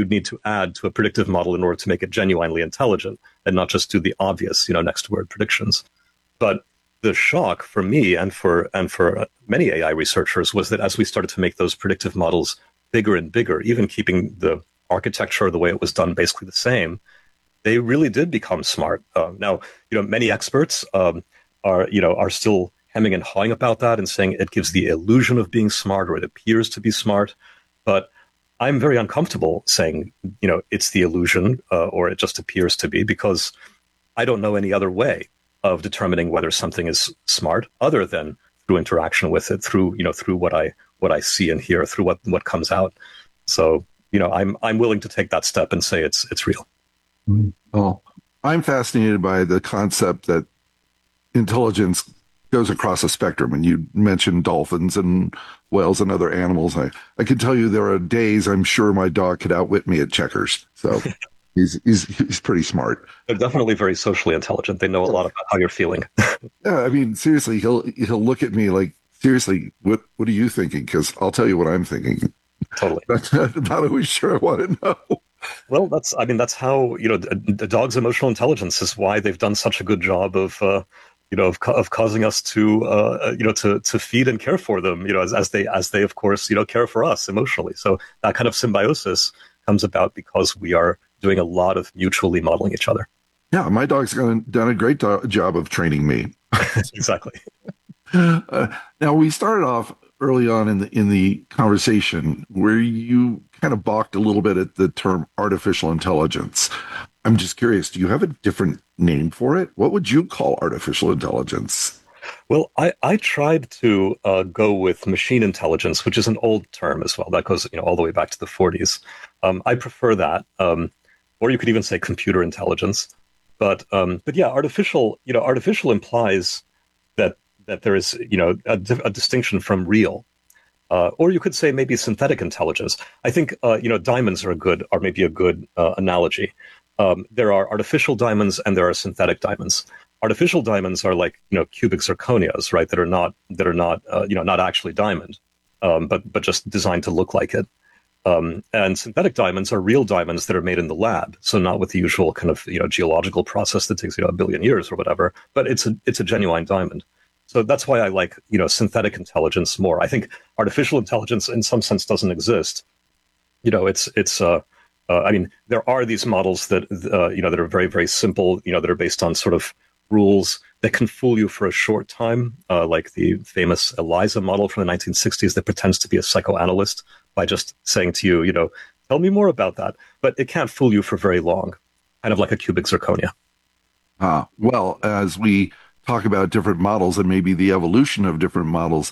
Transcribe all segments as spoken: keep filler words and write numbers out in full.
you'd need to add to a predictive model in order to make it genuinely intelligent and not just do the obvious, you know, next word predictions. But the shock for me and for and for many A I researchers was that as we started to make those predictive models bigger and bigger, even keeping the architecture, the way it was done, basically the same, they really did become smart. Uh, now, you know, many experts um, are, you know, are still hemming and hawing about that and saying it gives the illusion of being smart, or it appears to be smart. But I'm very uncomfortable saying, you know, it's the illusion uh, or it just appears to be, because I don't know any other way of determining whether something is smart other than through interaction with it, through, you know, through what I what I see and hear, through what what comes out. So, you know, I'm I'm willing to take that step and say it's it's real. Well, I'm fascinated by the concept that intelligence goes across a spectrum. And you mentioned dolphins and whales and other animals. I, I can tell you there are days I'm sure my dog could outwit me at checkers. So he's, he's, he's pretty smart. They're definitely very socially intelligent. They know a lot about how you're feeling. Yeah, I mean, seriously, he'll he'll look at me like, seriously, what what are you thinking? Because I'll tell you what I'm thinking. Totally. But I'm not always sure I want to know. Well, that's, I mean, that's how, you know, the dog's emotional intelligence is why they've done such a good job of, uh, you know, of, of causing us to, uh, you know, to, to feed and care for them, you know, as, as they, as they, of course, you know, care for us emotionally. So that kind of symbiosis comes about because we are doing a lot of mutually modeling each other. Yeah, my dog's done a great do- job of training me. Exactly. Uh, now, we started off early on in the in the conversation where you kind of balked a little bit at the term artificial intelligence. I'm just curious, do you have a different name for it? What would you call artificial intelligence? Well, I, I tried to uh, go with machine intelligence, which is an old term as well. That goes, you know, all the way back to the forties. Um, I prefer that, um, or you could even say computer intelligence. But um, but yeah, artificial, you know, artificial implies that that there is, you know, a, a distinction from real. Uh, or you could say maybe synthetic intelligence. I think, uh, you know, diamonds are a good, are maybe a good uh, analogy. Um, there are artificial diamonds and there are synthetic diamonds. Artificial diamonds are like, you know, cubic zirconias, right? That are not, that are not, uh, you know, not actually diamond, um, but but just designed to look like it. Um, and synthetic diamonds are real diamonds that are made in the lab, so not with the usual kind of, you know, geological process that takes, you know, a billion years or whatever. But it's a it's a genuine diamond. So that's why I like, you know, synthetic intelligence more. I think artificial intelligence, in some sense, doesn't exist. You know, it's it's. Uh, uh, I mean, there are these models that uh, you know that are very very simple. You know, that are based on sort of rules that can fool you for a short time, uh, like the famous ELIZA model from the nineteen sixties that pretends to be a psychoanalyst by just saying to you, you know, tell me more about that. But it can't fool you for very long, kind of like a cubic zirconia. Ah, well, as we talk about different models and maybe the evolution of different models,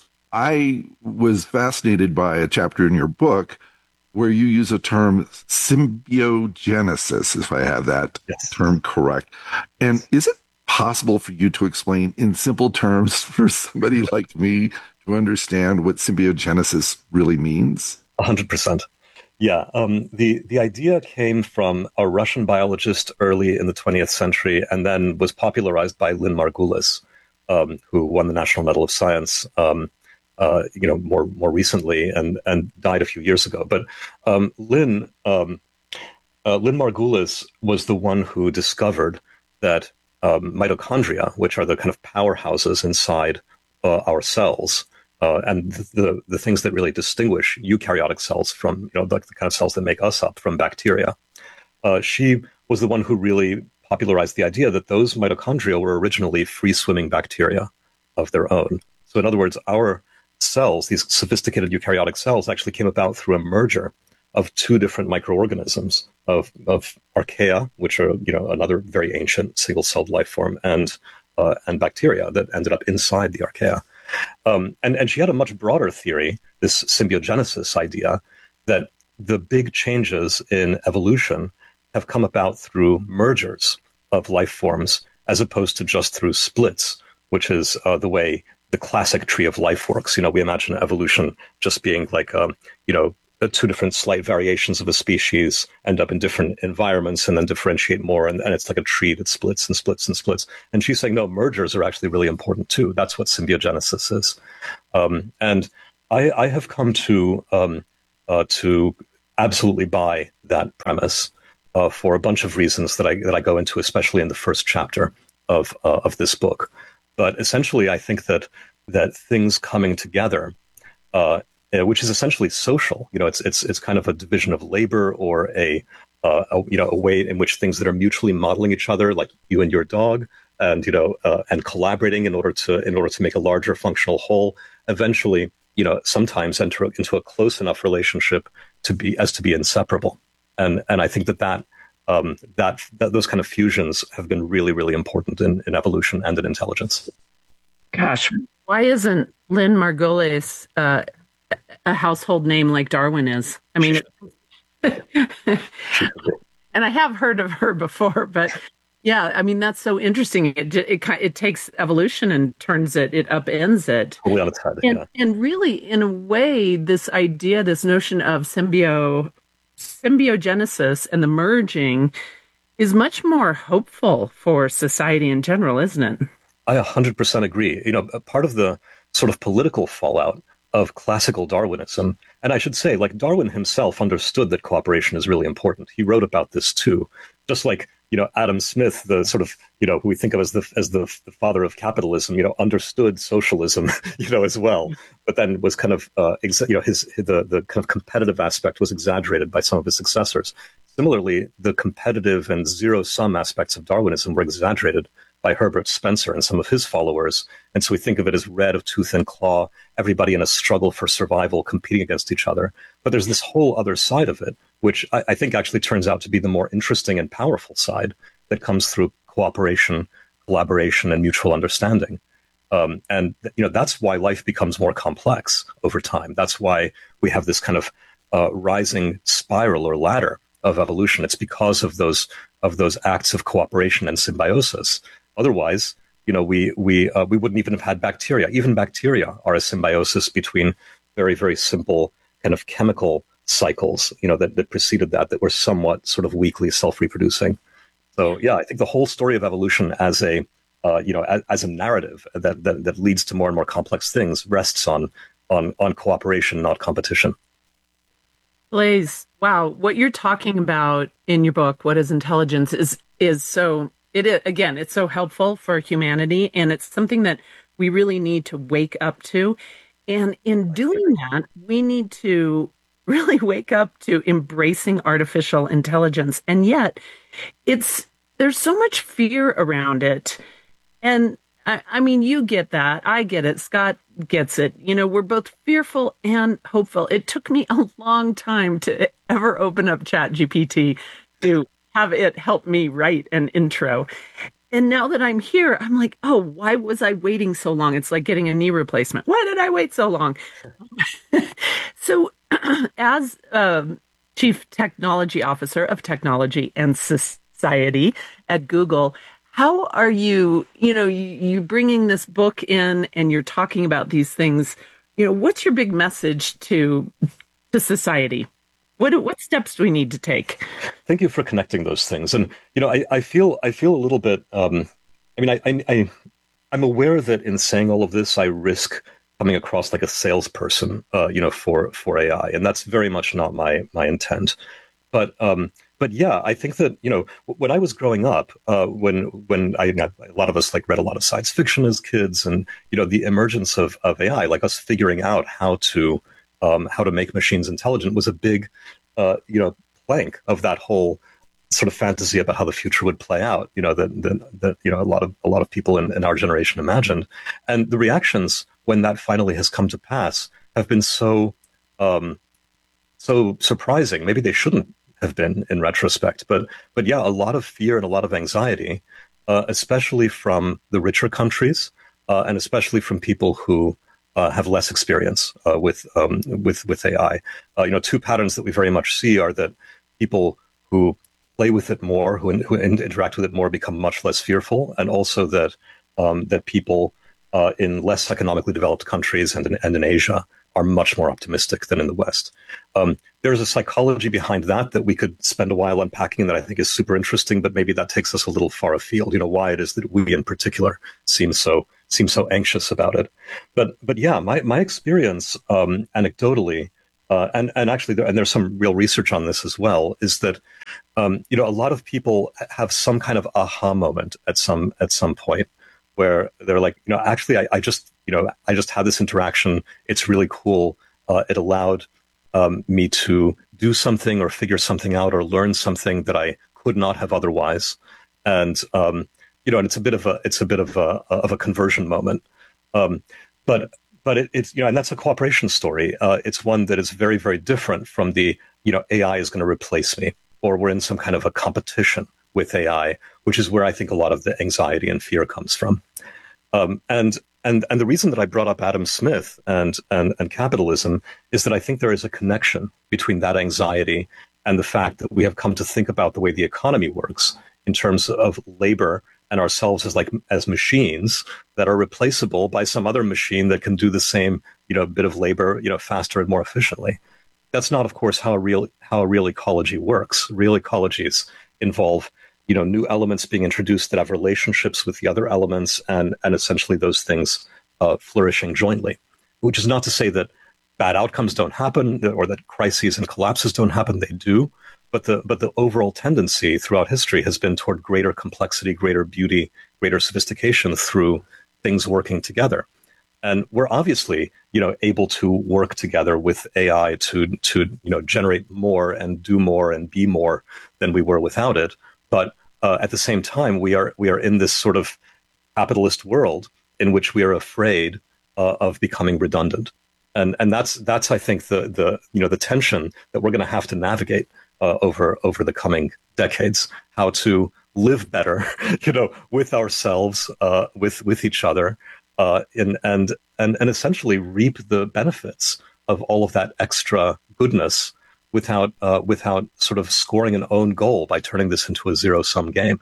I was fascinated by a chapter in your book where you use a term symbiogenesis, if I have that Yes. term correct. And is it possible for you to explain in simple terms for somebody like me to understand what symbiogenesis really means? one hundred percent. Yeah, um, the the idea came from a Russian biologist early in the twentieth century, and then was popularized by Lynn Margulis, um, who won the National Medal of Science, um, uh, you know, more more recently, and and died a few years ago. But um, Lynn um, uh, Lynn Margulis was the one who discovered that um, mitochondria, which are the kind of powerhouses inside uh, our cells. Uh, and the the things that really distinguish eukaryotic cells from, you know, the, the kind of cells that make us up from bacteria. Uh, she was the one who really popularized the idea that those mitochondria were originally free-swimming bacteria of their own. So in other words, our cells, these sophisticated eukaryotic cells, actually came about through a merger of two different microorganisms, of, of archaea, which are, you know, another very ancient single-celled life form, and, uh, and bacteria that ended up inside the archaea. Um, and, and she had a much broader theory, this symbiogenesis idea, that the big changes in evolution have come about through mergers of life forms as opposed to just through splits, which is uh, the way the classic tree of life works. You know, we imagine evolution just being like, um, you know, two different slight variations of a species end up in different environments and then differentiate more. And, and it's like a tree that splits and splits and splits. And she's saying, no, mergers are actually really important too. That's what symbiogenesis is. Um, and I, I have come to, um, uh, to absolutely buy that premise uh, for a bunch of reasons that I that I go into, especially in the first chapter of uh, of this book. But essentially, I think that that things coming together, uh, uh, which is essentially social, you know, it's it's it's kind of a division of labor or a, uh, a you know a way in which things that are mutually modeling each other, like you and your dog, and you know uh, and collaborating in order to in order to make a larger functional whole. Eventually, you know, sometimes enter into a close enough relationship to be as to be inseparable. And and I think that that um, that, that those kind of fusions have been really, really important in, in evolution and in intelligence. Gosh, why isn't Lynn Margulis uh, a household name like Darwin is? I mean, it, and I have heard of her before, but yeah, I mean, that's so interesting. It it, it takes evolution and turns it, it upends it. Totally on its head, and, yeah. and really, in a way, this idea, this notion of symbio, symbiogenesis and the merging is much more hopeful for society in general, isn't it? I one hundred percent agree. You know, part of the sort of political fallout of classical Darwinism, and I should say, like, Darwin himself understood that cooperation is really important. He wrote about this too, just like, you know, Adam Smith, the sort of, you know, who we think of as the as the, the father of capitalism, you know, understood socialism, you know, as well, but then was kind of, uh, exa- you know, his the the kind of competitive aspect was exaggerated by some of his successors. Similarly, the competitive and zero sum aspects of Darwinism were exaggerated by Herbert Spencer and some of his followers. And so we think of it as red of tooth and claw, everybody in a struggle for survival, competing against each other. But there's this whole other side of it, which I, I think actually turns out to be the more interesting and powerful side that comes through cooperation, collaboration, and mutual understanding. Um, and you know that's why life becomes more complex over time. That's why we have this kind of uh, rising spiral or ladder of evolution. It's because of those of those acts of cooperation and symbiosis. Otherwise, you know, we we uh, we wouldn't even have had bacteria. Even bacteria are a symbiosis between very, very simple kind of chemical cycles, you know, that, that preceded that, that were somewhat sort of weakly self-reproducing. So, yeah, I think the whole story of evolution as a, uh, you know, as, as a narrative that, that that leads to more and more complex things rests on on on cooperation, not competition. Blaise, wow, what you're talking about in your book, What is Intelligence, is is so it is, again, it's so helpful for humanity, and it's something that we really need to wake up to. And in doing that, we need to really wake up to embracing artificial intelligence. And yet, it's there's so much fear around it. And I, I mean, you get that. I get it. Scott gets it. You know, we're both fearful and hopeful. It took me a long time to ever open up ChatGPT to have it help me write an intro. And now that I'm here, I'm like, oh, why was I waiting so long? It's like getting a knee replacement. Why did I wait so long? So as um, Chief Technology Officer of Technology and Society at Google, how are you, you know, you, you bringing this book in and you're talking about these things, you know, what's your big message to to society? What what steps do we need to take? Thank you for connecting those things. And, you know, I, I feel I feel a little bit, um, I mean, I, I, I, I'm aware that in saying all of this, I risk coming across like a salesperson, uh, you know, for, for A I. And that's very much not my, my intent. But, um, but yeah, I think that, you know, when I was growing up, uh, when, when I, a lot of us like read a lot of science fiction as kids, and, you know, the emergence of, of A I, like us figuring out how to, Um, how to make machines intelligent was a big, uh, you know, plank of that whole sort of fantasy about how the future would play out. You know, that that, that you know a lot of a lot of people in, in our generation imagined, and the reactions when that finally has come to pass have been so um, so surprising. Maybe they shouldn't have been in retrospect, but but yeah, a lot of fear and a lot of anxiety, uh, especially from the richer countries, uh, and especially from people who Uh, have less experience uh, with um, with with A I. Uh, you know, two patterns that we very much see are that people who play with it more, who, who interact with it more, become much less fearful, and also that um, that people uh, in less economically developed countries and in, and in Asia are much more optimistic than in the West. Um, there's a psychology behind that that we could spend a while unpacking that I think is super interesting, but maybe that takes us a little far afield. You know, why it is that we in particular seem so seem so anxious about it. But but yeah, my my experience um, anecdotally uh, and and actually, there, and there's some real research on this as well, is that um, you know a lot of people have some kind of aha moment at some at some point where they're like, you know, actually, I, I just you know I just had this interaction. It's really cool. Uh, it allowed um, me to do something or figure something out or learn something that I could not have otherwise, and um, you know, and it's a bit of a it's a bit of a of a conversion moment, um, but. But it, it's, you know, and that's a cooperation story. Uh, it's one that is very, very different from the, you know, A I is going to replace me, or we're in some kind of a competition with A I, which is where I think a lot of the anxiety and fear comes from. Um, and and and the reason that I brought up Adam Smith and and and capitalism is that I think there is a connection between that anxiety and the fact that we have come to think about the way the economy works in terms of labor and ourselves as like as machines that are replaceable by some other machine that can do the same, you know, bit of labor, you know, faster and more efficiently. That's not, of course, how a real how a real ecology works. Real ecologies involve, you know, new elements being introduced that have relationships with the other elements, and and essentially those things uh, flourishing jointly. Which is not to say that bad outcomes don't happen or that crises and collapses don't happen. They do. But the but the overall tendency throughout history has been toward greater complexity, greater beauty, greater sophistication through things working together. And we're obviously, you know, able to work together with A I to to you know generate more and do more and be more than we were without it. But uh, at the same time, we are we are in this sort of capitalist world in which we are afraid uh, of becoming redundant. And and that's that's I think the the you know the tension that we're going to have to navigate uh, over over the coming decades. How to live better, you know, with ourselves, uh, with with each other, uh, and and and and essentially reap the benefits of all of that extra goodness without uh, without sort of scoring an own goal by turning this into a zero sum game.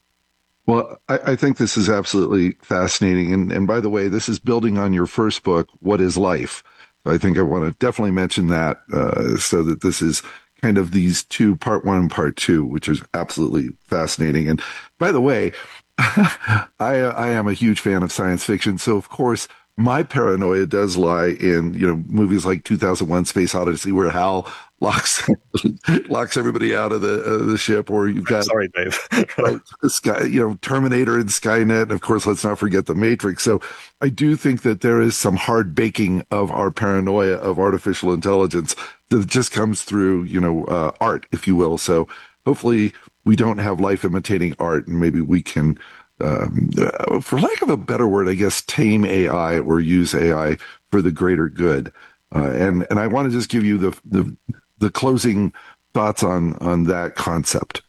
Well, I, I think this is absolutely fascinating. And, and by the way, this is building on your first book, What is Life? I think I want to definitely mention that uh, so that this is kind of these two, part one and part two, which is absolutely fascinating. And by the way, I, I am a huge fan of science fiction. So, of course, my paranoia does lie in, you know, movies like two thousand one Space Odyssey, where Hal locks locks everybody out of the uh, the ship, or you've got sorry, Dave, right, Sky, you know, Terminator and Skynet, and of course, let's not forget the Matrix. So, I do think that there is some hard baking of our paranoia of artificial intelligence that just comes through, you know, uh, art, if you will. So, hopefully, we don't have life imitating art, and maybe we can. Um, uh, for lack of a better word, I guess, tame A I or use A I for the greater good. Uh, and and I want to just give you the the, the closing thoughts on on that concept.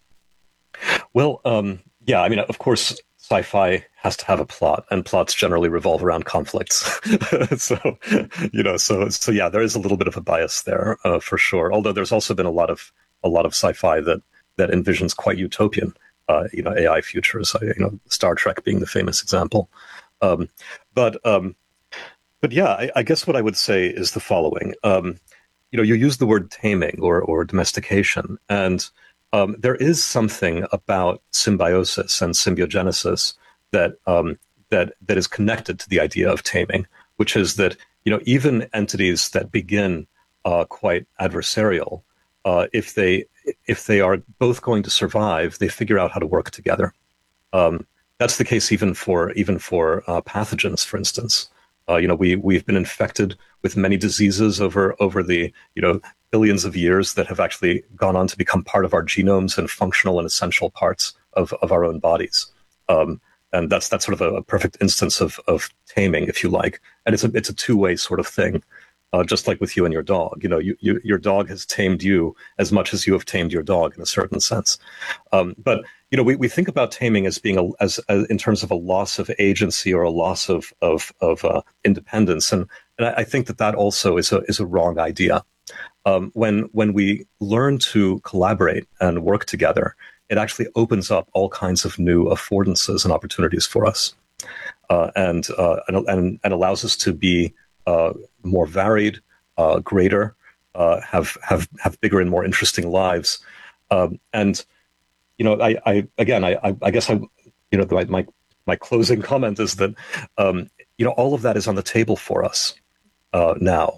Well, um, yeah, I mean, of course, sci-fi has to have a plot, and plots generally revolve around conflicts. so, you know, so so yeah, there is a little bit of a bias there uh, for sure. Although there's also been a lot of a lot of sci-fi that that envisions quite utopian. Uh, you know, A I futures, you know, Star Trek being the famous example. Um, but, um, but yeah, I, I guess what I would say is the following. Um, you know, you use the word taming or, or domestication, and um, there is something about symbiosis and symbiogenesis that um, that that is connected to the idea of taming, which is that, you know, even entities that begin uh, quite adversarial, uh, if they if they are both going to survive, they figure out how to work together. Um, that's the case even for even for uh, pathogens, for instance. Uh, you know, we we've been infected with many diseases over over the you know billions of years that have actually gone on to become part of our genomes and functional and essential parts of, of our own bodies. Um, and that's that's sort of a, a perfect instance of of taming, if you like. And it's a it's a two way sort of thing. Uh, just like with you and your dog, you know, you, you, your dog has tamed you as much as you have tamed your dog in a certain sense. Um, but you know, we, we think about taming as being a, as, as in terms of a loss of agency or a loss of of, of uh, independence, and and I think that that also is a is a wrong idea. Um, when when we learn to collaborate and work together, it actually opens up all kinds of new affordances and opportunities for us, uh, and, uh, and and and allows us to be Uh, more varied, uh, greater, uh, have have have bigger and more interesting lives, um, and you know, I, I again, I, I guess I, you know, my my, my closing comment is that um, you know all of that is on the table for us uh, now,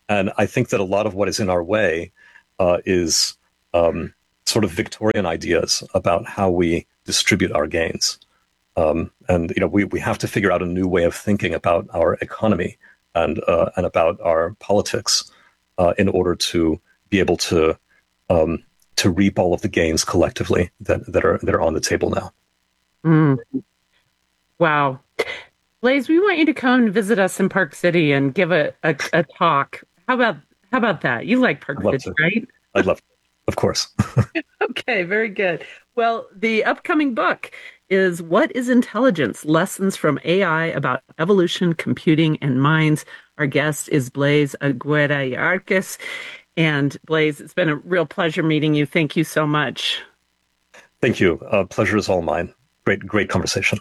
And I think that a lot of what is in our way uh, is um, sort of Victorian ideas about how we distribute our gains. Um, and you know, we, we have to figure out a new way of thinking about our economy and uh, and about our politics uh, in order to be able to um, to reap all of the gains collectively that, that are that are on the table now. Mm. Wow. Blaise, we want you to come and visit us in Park City and give a, a, a talk. How about how about that? You like Park City, to. right? I'd love to. Of course. Okay, very good. Well, the upcoming book is What is Intelligence? Lessons from A I about Evolution, Computing, and Minds. Our guest is Blaise Aguirre-Yarques. And Blaise, it's been a real pleasure meeting you. Thank you so much. Thank you. Uh, pleasure is all mine. Great, great conversation.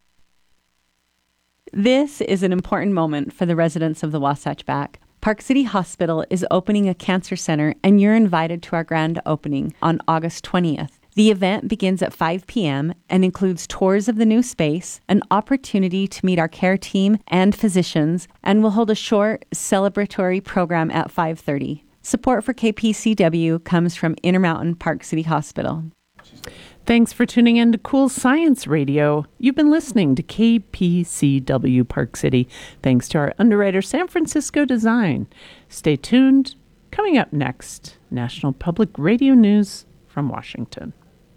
This is an important moment for the residents of the Wasatch Back. Park City Hospital is opening a cancer center, and you're invited to our grand opening on August twentieth. The event begins at five p.m. and includes tours of the new space, an opportunity to meet our care team and physicians, and we'll hold a short celebratory program at five thirty. Support for K P C W comes from Intermountain Park City Hospital. Thanks for tuning in to Cool Science Radio. You've been listening to K P C W Park City, thanks to our underwriter, San Francisco Design. Stay tuned. Coming up next, National Public Radio News from Washington.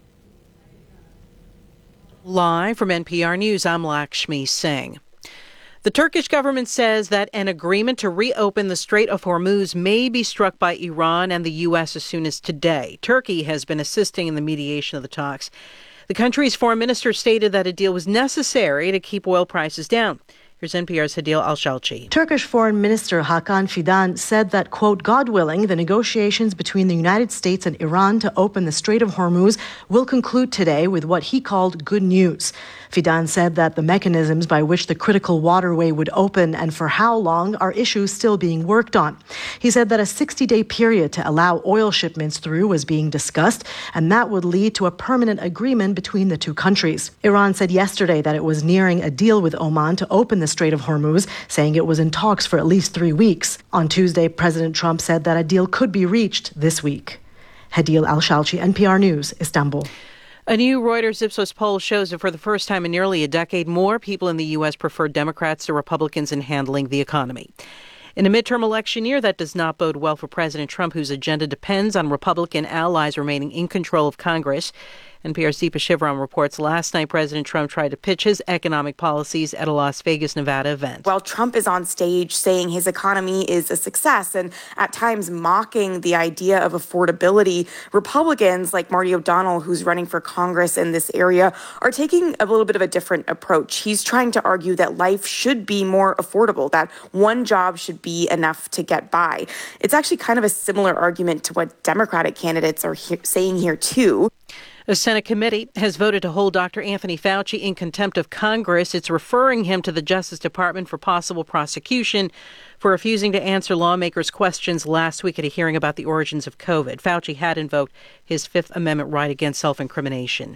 Live from N P R News, I'm Lakshmi Singh. The Turkish government says that an agreement to reopen the Strait of Hormuz may be struck by Iran and the U S as soon as today. Turkey has been assisting in the mediation of the talks. The country's foreign minister stated that a deal was necessary to keep oil prices down. Here's N P R's Hadil Al-Shalchi. Turkish Foreign Minister Hakan Fidan said that, quote, God willing, the negotiations between the United States and Iran to open the Strait of Hormuz will conclude today with what he called good news. Fidan said that the mechanisms by which the critical waterway would open and for how long are issues still being worked on. He said that a sixty-day period to allow oil shipments through was being discussed, and that would lead to a permanent agreement between the two countries. Iran said yesterday that it was nearing a deal with Oman to open the Strait of Hormuz, saying it was in talks for at least three weeks. On Tuesday, President Trump said that a deal could be reached this week. Hadil Al-Shalchi, N P R News, Istanbul. A new Reuters Ipsos poll shows that for the first time in nearly a decade, more people in the U S prefer Democrats to Republicans in handling the economy. In a midterm election year, that does not bode well for President Trump, whose agenda depends on Republican allies remaining in control of Congress. N P R's Deepa Shivaram reports last night President Trump tried to pitch his economic policies at a Las Vegas, Nevada event. While Trump is on stage saying his economy is a success and at times mocking the idea of affordability, Republicans like Marty O'Donnell, who's running for Congress in this area, are taking a little bit of a different approach. He's trying to argue that life should be more affordable, that one job should be enough to get by. It's actually kind of a similar argument to what Democratic candidates are he- saying here, too. A Senate committee has voted to hold Doctor Anthony Fauci in contempt of Congress. It's referring him to the Justice Department for possible prosecution for refusing to answer lawmakers' questions last week at a hearing about the origins of COVID. Fauci had invoked his Fifth Amendment right against self-incrimination.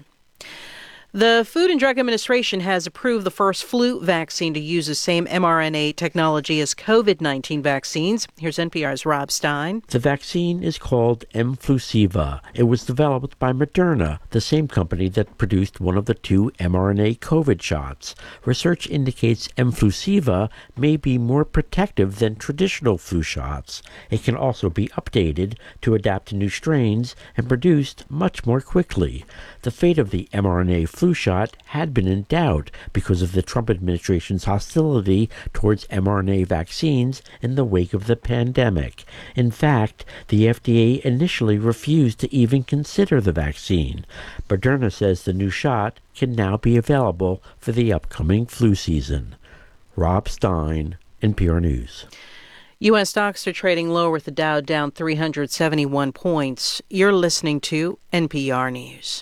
The Food and Drug Administration has approved the first flu vaccine to use the same mRNA technology as COVID nineteen vaccines. Here's N P R's Rob Stein. The vaccine is called Mflusiva. It was developed by Moderna, the same company that produced one of the two mRNA COVID shots. Research indicates Mflusiva may be more protective than traditional flu shots. It can also be updated to adapt to new strains and produced much more quickly. The fate of the mRNA flu shot had been in doubt because of the Trump administration's hostility towards mRNA vaccines in the wake of the pandemic. In fact, the F D A initially refused to even consider the vaccine. Moderna says the new shot can now be available for the upcoming flu season. Rob Stein, N P R News. U S stocks are trading lower with the Dow down three hundred seventy-one points. You're listening to N P R News.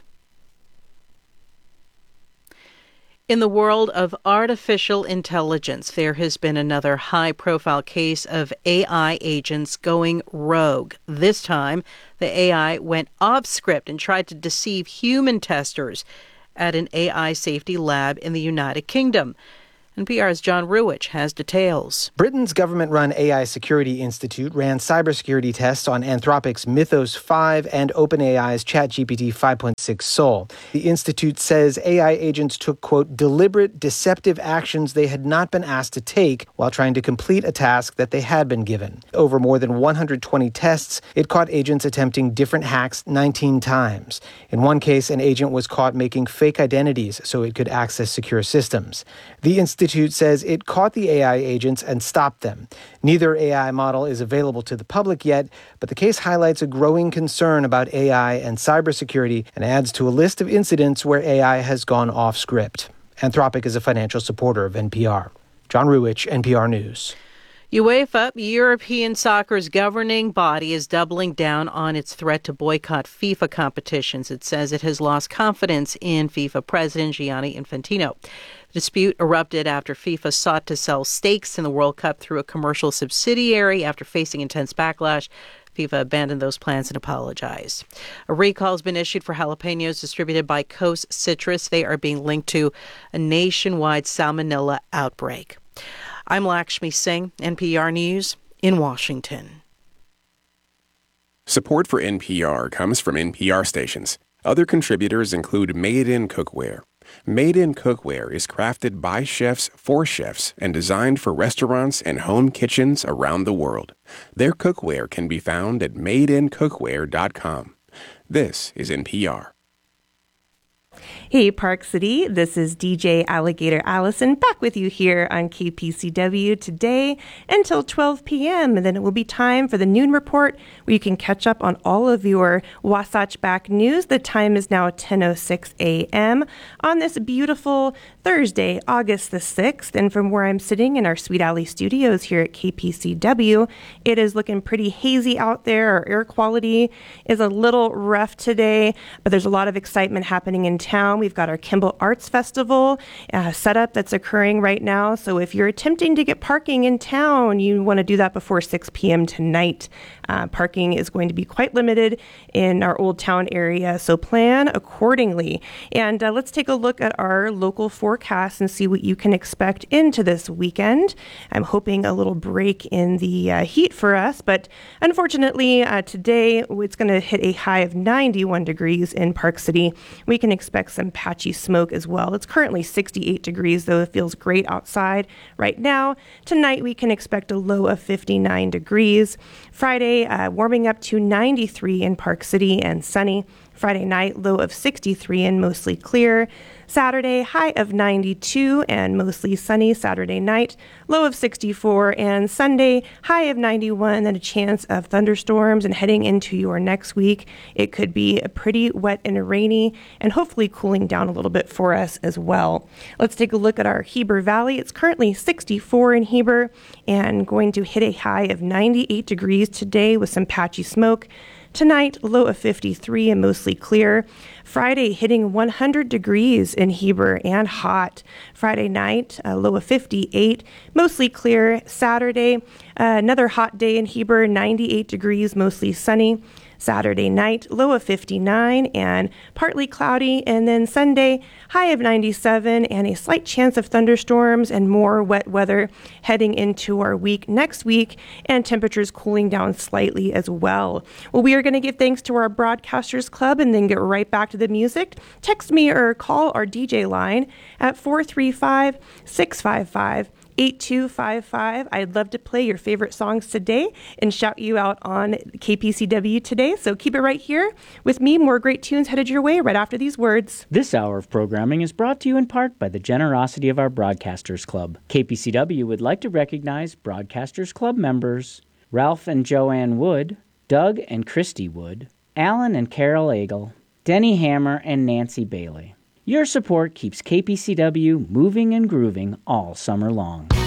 In the world of artificial intelligence, there has been another high-profile case of A I agents going rogue. This time, the A I went off script and tried to deceive human testers at an A I safety lab in the United Kingdom. N P R's John Ruwitch has details. Britain's government-run A I Security Institute ran cybersecurity tests on Anthropic's Mythos five and OpenAI's ChatGPT five point six Sol. The institute says A I agents took, quote, deliberate, deceptive actions they had not been asked to take while trying to complete a task that they had been given. Over more than one hundred twenty tests, it caught agents attempting different hacks nineteen times. In one case, an agent was caught making fake identities so it could access secure systems. The institute Institute says it caught the A I agents and stopped them. Neither A I model is available to the public yet, but the case highlights a growing concern about A I and cybersecurity and adds to a list of incidents where A I has gone off script. Anthropic is a financial supporter of N P R. John Ruwitch, N P R News. UEFA, European soccer's governing body, is doubling down on its threat to boycott FIFA competitions. It says it has lost confidence in FIFA president Gianni Infantino. The dispute erupted after FIFA sought to sell stakes in the World Cup through a commercial subsidiary. After facing intense backlash, FIFA abandoned those plans and apologized. A recall has been issued for jalapenos distributed by Coast Citrus. They are being linked to a nationwide salmonella outbreak. I'm Lakshmi Singh, N P R News in Washington. Support for N P R comes from N P R stations. Other contributors include Made in Cookware. Made in Cookware is crafted by chefs for chefs and designed for restaurants and home kitchens around the world. Their cookware can be found at made in cookware dot com. This is N P R. Hey, Park City, this is D J Alligator Allison back with you here on K P C W today until twelve p.m. And then it will be time for the Noon Report, where you can catch up on all of your Wasatch Back news. The time is now ten oh six a.m. on this beautiful Thursday, August the sixth. And from where I'm sitting in our Sweet Alley studios here at K P C W, it is looking pretty hazy out there. Our air quality is a little rough today, but there's a lot of excitement happening in town. We've got our Kimball Arts Festival uh, setup that's occurring right now. So if you're attempting to get parking in town, you want to do that before six p.m. tonight. Uh, parking is going to be quite limited in our Old Town area, so plan accordingly. And uh, let's take a look at our local forecast and see what you can expect into this weekend. I'm hoping a little break in the uh, heat for us, but unfortunately uh, today it's going to hit a high of ninety-one degrees in Park City. We can expect some patchy smoke as well. It's currently sixty-eight degrees, though it feels great outside right now. Tonight we can expect a low of fifty-nine degrees. Friday, uh, warming up to ninety-three in Park City and sunny. Friday night, low of sixty-three and mostly clear. Saturday, high of ninety-two and mostly sunny. Saturday night, low of sixty-four, and Sunday, high of ninety-one and a chance of thunderstorms. And heading into your next week, it could be a pretty wet and rainy and hopefully cooling down a little bit for us as well. Let's take a look at our Heber Valley. It's currently sixty-four in Heber and going to hit a high of ninety-eight degrees today with some patchy smoke. Tonight, low of fifty-three and mostly clear. Friday, hitting one hundred degrees in Heber and hot. Friday night, a low of fifty-eight, mostly clear. Saturday, uh, another hot day in Heber, ninety-eight degrees, mostly sunny. Saturday night, low of fifty-nine and partly cloudy. And then Sunday, high of ninety-seven and a slight chance of thunderstorms and more wet weather heading into our week next week, and temperatures cooling down slightly as well. Well, we are going to give thanks to our Broadcasters Club and then get right back to the music. Text me or call our D J line at four three five, six five five, eight two five five. I'd love to play your favorite songs today and shout you out on K P C W today. So keep it right here with me. More great tunes headed your way right after these words. This hour of programming is brought to you in part by the generosity of our Broadcasters Club. K P C W would like to recognize Broadcasters Club members Ralph and Joanne Wood, Doug and Christy Wood, Alan and Carol Agel, Denny Hammer and Nancy Bailey. Your support keeps K P C W moving and grooving all summer long.